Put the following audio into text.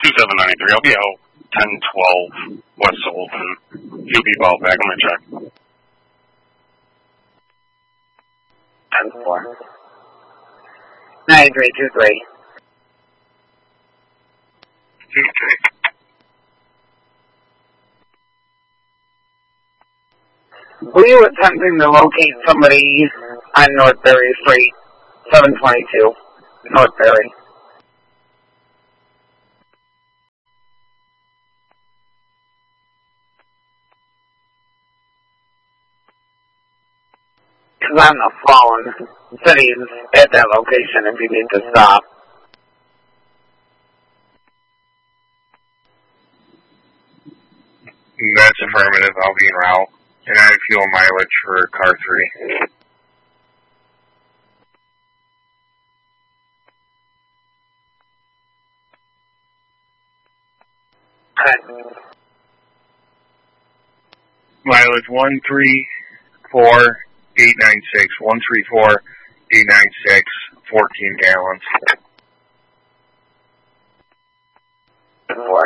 2793. I'll be out 1012 West Sullivan. Few people out back on my check. 10-4. 9323. Okay. Were you attempting to locate somebody on North Berry Street, 722, North Berry? Because on the phone, said he's at that location if you need to stop. That's affirmative. I'll be en route. And I have fuel mileage for car 3. Mileage 134,896. 134,896. 14 gallons. 4.